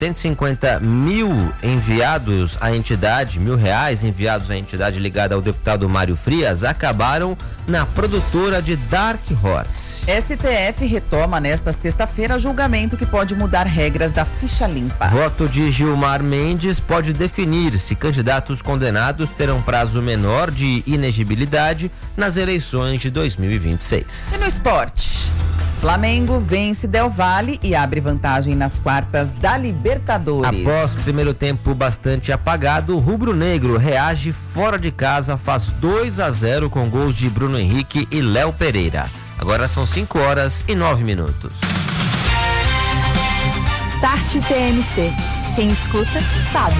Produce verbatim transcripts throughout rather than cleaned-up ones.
cento e cinquenta mil enviados à entidade, mil reais enviados à entidade ligada ao deputado Mário Frias, acabaram na produtora de Dark Horse. S T F retoma nesta sexta-feira julgamento que pode mudar regras da ficha limpa. Voto de Gilmar Mendes pode definir se candidatos condenados terão prazo menor de inegibilidade nas eleições de dois mil e vinte e seis. E no esporte? Flamengo vence Del Valle e abre vantagem nas quartas da Libertadores. Após o primeiro tempo bastante apagado, o rubro-negro reage fora de casa, faz dois a zero com gols de Bruno Henrique e Léo Pereira. Agora são cinco horas e nove minutos. Start T M C. Quem escuta, sabe.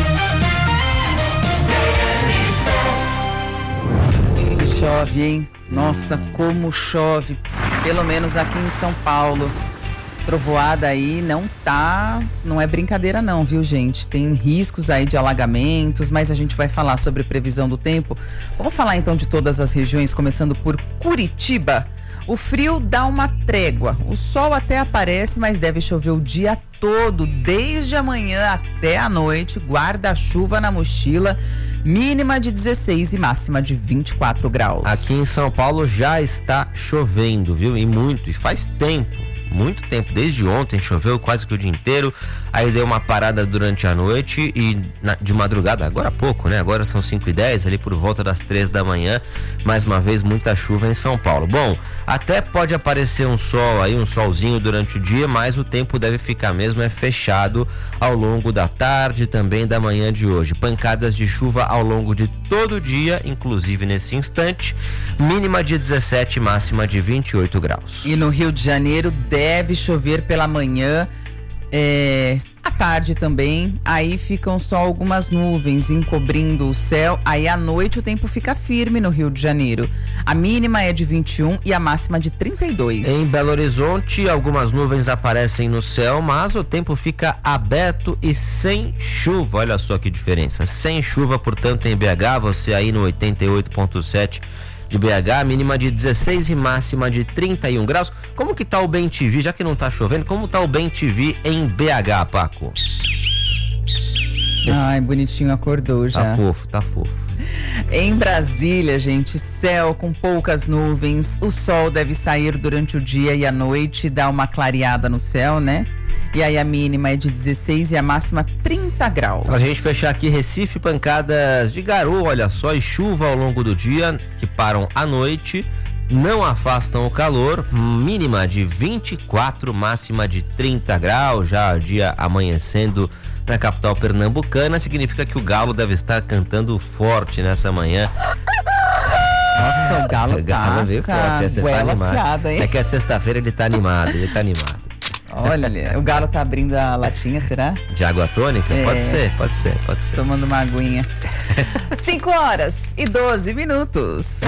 Chove, hein? Nossa, como chove. Pelo menos aqui em São Paulo. Trovoada aí não tá, não é brincadeira não, viu, gente? Tem riscos aí de alagamentos, mas a gente vai falar sobre previsão do tempo. Vamos falar então de todas as regiões, começando por Curitiba. O frio dá uma trégua. O sol até aparece, mas deve chover o dia todo, desde amanhã até a noite. Guarda-chuva na mochila. Mínima de dezesseis e máxima de vinte e quatro graus. Aqui em São Paulo já está chovendo, viu? E muito, e faz tempo, muito tempo. Desde ontem choveu quase que o dia inteiro. Aí deu uma parada durante a noite e na, de madrugada, agora há pouco, né? Agora são cinco e dez, ali por volta das três da manhã. Mais uma vez, muita chuva em São Paulo. Bom, até pode aparecer um sol aí, um solzinho durante o dia, mas o tempo deve ficar mesmo é fechado ao longo da tarde e também da manhã de hoje. Pancadas de chuva ao longo de todo o dia, inclusive nesse instante. Mínima de dezessete, máxima de vinte e oito graus. E no Rio de Janeiro deve chover pela manhã. É, à tarde também, aí ficam só algumas nuvens encobrindo o céu, aí à noite o tempo fica firme no Rio de Janeiro. A mínima é de vinte e um e a máxima de trinta e dois. Em Belo Horizonte, algumas nuvens aparecem no céu, mas o tempo fica aberto e sem chuva. Olha só que diferença, sem chuva, portanto, em B H, você aí no oitenta e oito ponto sete de B H, mínima de dezesseis e máxima de trinta e um graus. Como que tá o Bem T V, já que não tá chovendo, como tá o Bem T V em B H, Paco? Ai, bonitinho, acordou já. Tá fofo, tá fofo. Em Brasília, gente, céu com poucas nuvens, o sol deve sair durante o dia e à noite, dá uma clareada no céu, né? E aí a mínima é de dezesseis e a máxima trinta graus. Pra gente fechar aqui, Recife, pancadas de garoa, olha só, e chuva ao longo do dia, que param à noite, não afastam o calor, mínima de vinte e quatro, máxima de trinta graus, já o dia amanhecendo na capital pernambucana, significa que o galo deve estar cantando forte nessa manhã. Nossa, o galo, o galo tá veio forte, você tá animado. Fiada, hein? É que a sexta-feira ele tá animado, ele tá animado. Olha, o galo tá abrindo a latinha, será? De água tônica? É. Pode ser, pode ser, pode ser. Tomando uma aguinha. cinco horas e doze minutos.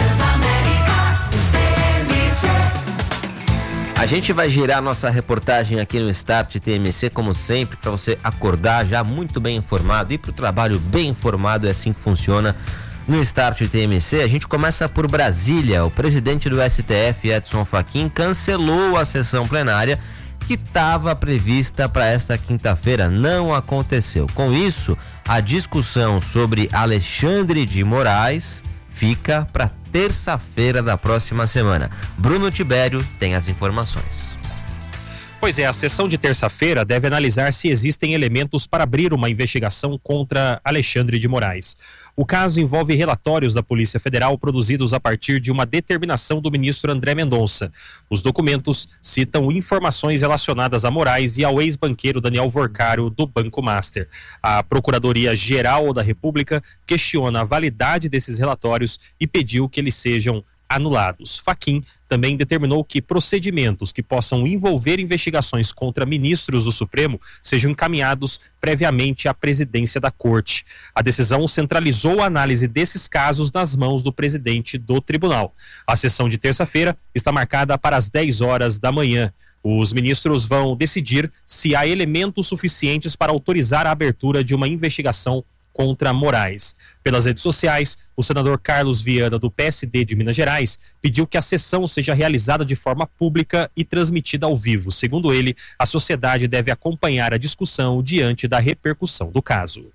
A gente vai girar nossa reportagem aqui no Start T M C, como sempre, para você acordar já muito bem informado, ir para o trabalho bem informado, é assim que funciona no Start T M C. A gente começa por Brasília. O presidente do S T F, Edson Fachin, cancelou a sessão plenária que estava prevista para esta quinta-feira, não aconteceu. Com isso, a discussão sobre Alexandre de Moraes fica para terça-feira da próxima semana. Bruno Tibério tem as informações. Pois é, a sessão de terça-feira deve analisar se existem elementos para abrir uma investigação contra Alexandre de Moraes. O caso envolve relatórios da Polícia Federal produzidos a partir de uma determinação do ministro André Mendonça. Os documentos citam informações relacionadas a Moraes e ao ex-banqueiro Daniel Vorcaro do Banco Master. A Procuradoria-Geral da República questiona a validade desses relatórios e pediu que eles sejam anulados. Fachin também determinou que procedimentos que possam envolver investigações contra ministros do Supremo sejam encaminhados previamente à presidência da Corte. A decisão centralizou a análise desses casos nas mãos do presidente do tribunal. A sessão de terça-feira está marcada para as dez horas da manhã. Os ministros vão decidir se há elementos suficientes para autorizar a abertura de uma investigação contra Moraes. Pelas redes sociais, o senador Carlos Viana, do P S D de Minas Gerais, pediu que a sessão seja realizada de forma pública e transmitida ao vivo. Segundo ele, a sociedade deve acompanhar a discussão diante da repercussão do caso.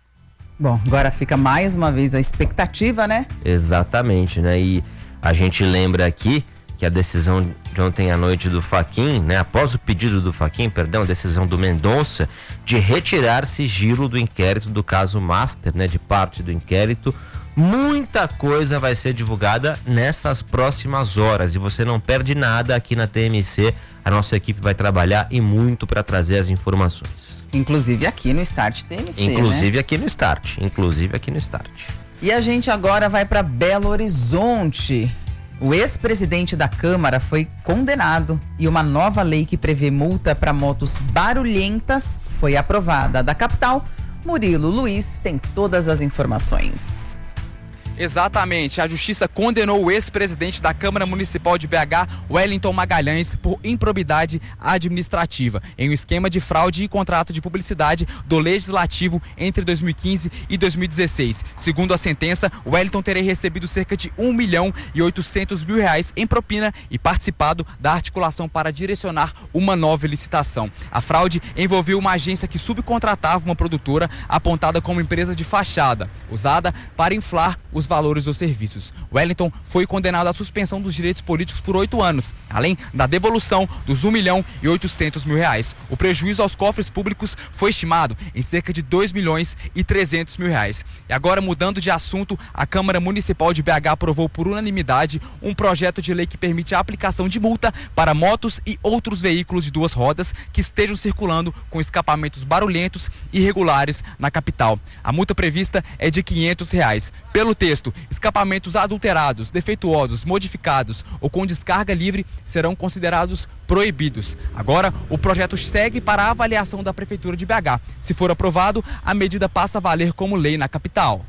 Bom, agora fica mais uma vez a expectativa, né? Exatamente, né? E a gente lembra aqui que a decisão de ontem à noite do Fachin, né, após o pedido do Fachin, perdão, a decisão do Mendonça de retirar sigilo do inquérito do caso Master, né, de parte do inquérito, muita coisa vai ser divulgada nessas próximas horas e você não perde nada aqui na T M C. A nossa equipe vai trabalhar e muito para trazer as informações. Inclusive aqui no Start T M C, Inclusive né? aqui no Start, inclusive aqui no Start. E a gente agora vai para Belo Horizonte. O ex-presidente da Câmara foi condenado e uma nova lei que prevê multa para motos barulhentas foi aprovada. Da capital, Murilo Luiz tem todas as informações. Exatamente, a justiça condenou o ex-presidente da Câmara Municipal de B H, Wellington Magalhães, por improbidade administrativa, em um esquema de fraude e contrato de publicidade do Legislativo entre dois mil e quinze e dois mil e dezesseis. Segundo a sentença, Wellington teria recebido cerca de um milhão e oitocentos mil reais em propina e participado da articulação para direcionar uma nova licitação. A fraude envolveu uma agência que subcontratava uma produtora apontada como empresa de fachada, usada para inflar os valores dos serviços. Wellington foi condenado à suspensão dos direitos políticos por oito anos, além da devolução dos um milhão e oitocentos mil reais. O prejuízo aos cofres públicos foi estimado em cerca de dois milhões e trezentos mil reais. E agora, mudando de assunto, a Câmara Municipal de B H aprovou por unanimidade um projeto de lei que permite a aplicação de multa para motos e outros veículos de duas rodas que estejam circulando com escapamentos barulhentos e irregulares na capital. A multa prevista é de quinhentos reais. Pelo texto, escapamentos adulterados, defeituosos, modificados ou com descarga livre serão considerados proibidos. Agora, o projeto segue para a avaliação da Prefeitura de B H. Se for aprovado, a medida passa a valer como lei na capital.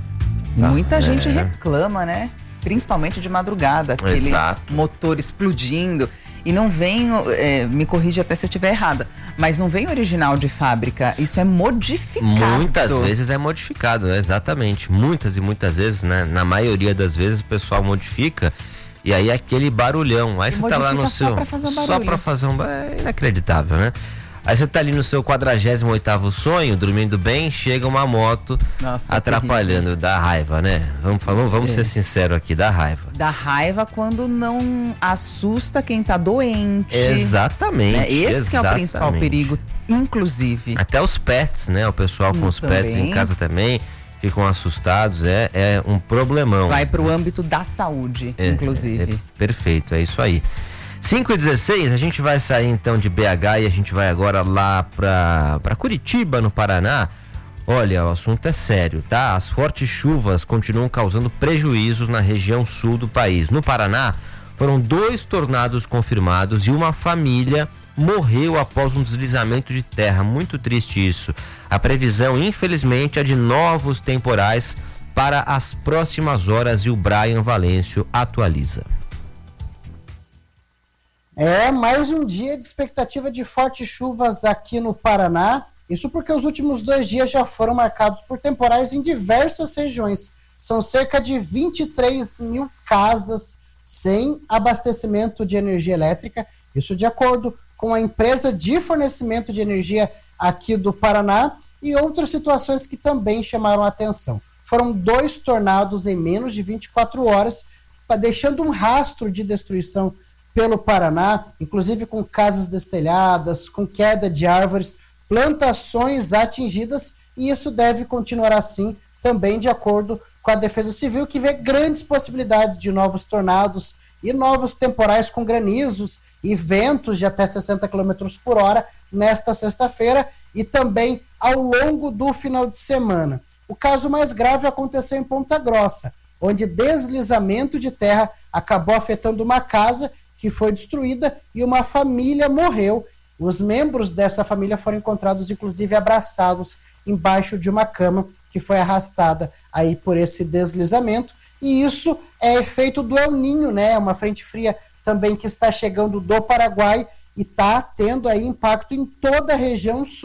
Tá. Muita É. gente reclama, né? Principalmente de madrugada, aquele Exato. motor explodindo. E não vem, é, me corrige até se eu estiver errada, mas não vem original de fábrica, isso é modificado. Muitas vezes é modificado, né? Exatamente. Muitas e muitas vezes, né? Na maioria das vezes o pessoal modifica e aí aquele barulhão. Aí E você tá lá no modifica só seu. pra fazer um Só barulho. pra fazer um barulho. É inacreditável, né? Aí você tá ali no seu quadragésimo oitavo sonho, dormindo bem, chega uma moto Nossa, atrapalhando, dá raiva, né? Vamos, vamos, vamos É. ser sinceros aqui, dá raiva. Dá raiva quando não assusta quem tá doente. Exatamente. Né? Esse que é o exatamente. principal perigo, inclusive. Até os pets, né? O pessoal com Hum, os pets em também. casa também ficam assustados, é, é um problemão. Vai pro âmbito da saúde, É, inclusive. é, perfeito, é isso aí. cinco e dezesseis, a gente vai sair então de B H e a gente vai agora lá pra, pra Curitiba, no Paraná. Olha, o assunto é sério, tá? As fortes chuvas continuam causando prejuízos na região sul do país. No Paraná, foram dois tornados confirmados e uma família morreu após um deslizamento de terra. Muito triste isso. A previsão, infelizmente, é de novos temporais para as próximas horas e o Brian Valêncio atualiza. É mais um dia de expectativa de fortes chuvas aqui no Paraná. Isso porque os últimos dois dias já foram marcados por temporais em diversas regiões. São cerca de vinte e três mil casas sem abastecimento de energia elétrica. Isso de acordo com a empresa de fornecimento de energia aqui do Paraná e outras situações que também chamaram a atenção. Foram dois tornados em menos de vinte e quatro horas, deixando um rastro de destruição pelo Paraná, inclusive com casas destelhadas, com queda de árvores, plantações atingidas, e isso deve continuar assim também de acordo com a Defesa Civil, que vê grandes possibilidades de novos tornados e novos temporais com granizos e ventos de até sessenta quilômetros por hora nesta sexta-feira e também ao longo do final de semana. O caso mais grave aconteceu em Ponta Grossa, onde deslizamento de terra acabou afetando uma casa que foi destruída e uma família morreu. Os membros dessa família foram encontrados, inclusive, abraçados embaixo de uma cama que foi arrastada aí por esse deslizamento. E isso é efeito do El Niño, né? Uma frente fria também que está chegando do Paraguai e está tendo aí impacto em toda a região sul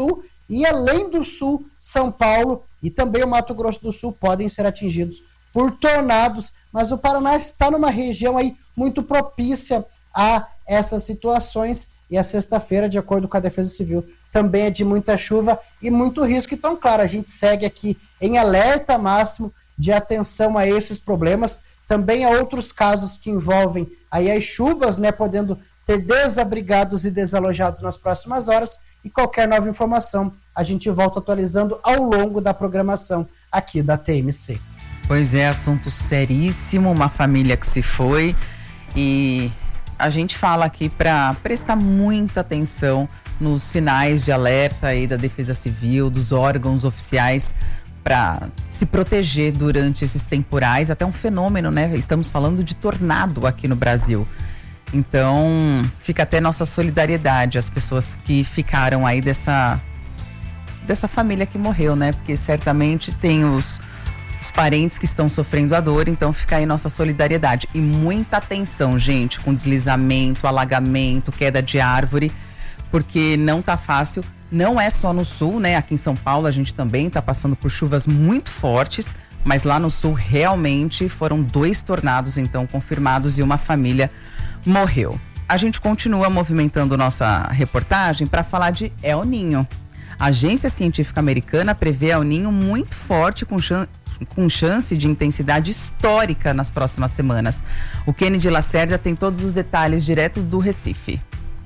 e além do sul, São Paulo e também o Mato Grosso do Sul podem ser atingidos por tornados, mas o Paraná está numa região aí muito propícia a essas situações, e a sexta-feira, de acordo com a Defesa Civil, também é de muita chuva e muito risco. Então, claro, a gente segue aqui em alerta máximo de atenção a esses problemas, também a outros casos que envolvem aí as chuvas, né, podendo ter desabrigados e desalojados nas próximas horas, e qualquer nova informação a gente volta atualizando ao longo da programação aqui da T M C. Pois é, assunto seríssimo, uma família que se foi, e a gente fala aqui para prestar muita atenção nos sinais de alerta aí da Defesa Civil, dos órgãos oficiais, para se proteger durante esses temporais, até um fenômeno, né? Estamos falando de tornado aqui no Brasil. Então, fica até nossa solidariedade às pessoas que ficaram aí dessa, dessa família que morreu, né? Porque certamente tem os, os parentes que estão sofrendo a dor, então fica aí nossa solidariedade. E muita atenção, gente, com deslizamento, alagamento, queda de árvore, porque não tá fácil. Não é só no sul, né? Aqui em São Paulo a gente também tá passando por chuvas muito fortes, mas lá no sul realmente foram dois tornados, então, confirmados, e uma família morreu. A gente continua movimentando nossa reportagem para falar de El Niño. A Agência Científica Americana prevê El Niño muito forte, com chance com chance de intensidade histórica nas próximas semanas. O Kennedy Lacerda tem todos os detalhes direto do Recife.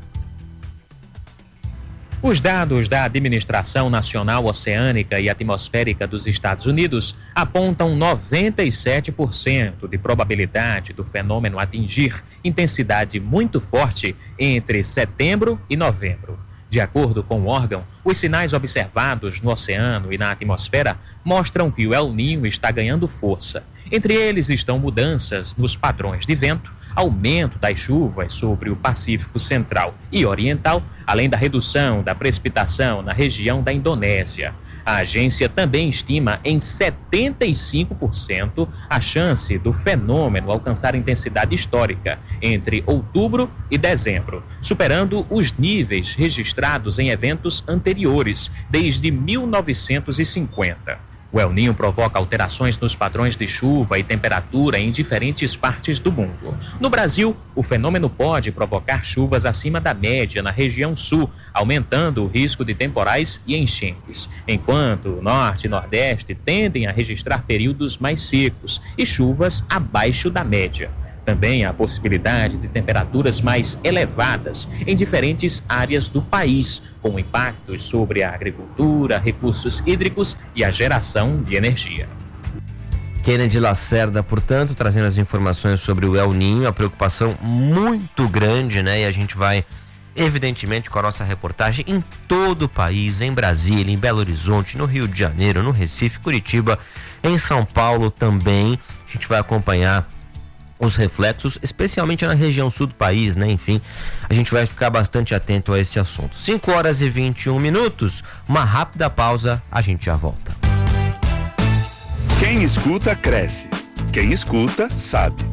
Os dados da Administração Nacional Oceânica e Atmosférica dos Estados Unidos apontam noventa e sete por cento de probabilidade do fenômeno atingir intensidade muito forte entre setembro e novembro. De acordo com o órgão, os sinais observados no oceano e na atmosfera mostram que o El Niño está ganhando força. Entre eles estão mudanças nos padrões de vento, aumento das chuvas sobre o Pacífico Central e Oriental, além da redução da precipitação na região da Indonésia. A agência também estima em setenta e cinco por cento a chance do fenômeno alcançar intensidade histórica entre outubro e dezembro, superando os níveis registrados em eventos anteriores, desde mil novecentos e cinquenta. O El Niño provoca alterações nos padrões de chuva e temperatura em diferentes partes do mundo. No Brasil, o fenômeno pode provocar chuvas acima da média na região sul, aumentando o risco de temporais e enchentes, enquanto o norte e nordeste tendem a registrar períodos mais secos e chuvas abaixo da média. Também há a possibilidade de temperaturas mais elevadas em diferentes áreas do país, com impactos sobre a agricultura, recursos hídricos e a geração de energia. Kennedy Lacerda, portanto, trazendo as informações sobre o El Niño, a preocupação muito grande, né? E a gente vai, evidentemente, com a nossa reportagem em todo o país, em Brasília, em Belo Horizonte, no Rio de Janeiro, no Recife, Curitiba, em São Paulo também. A gente vai acompanhar os reflexos, especialmente na região sul do país, né? Enfim, a gente vai ficar bastante atento a esse assunto. cinco horas e vinte e um minutos, uma rápida pausa, a gente já volta. Quem escuta, cresce. Quem escuta, sabe.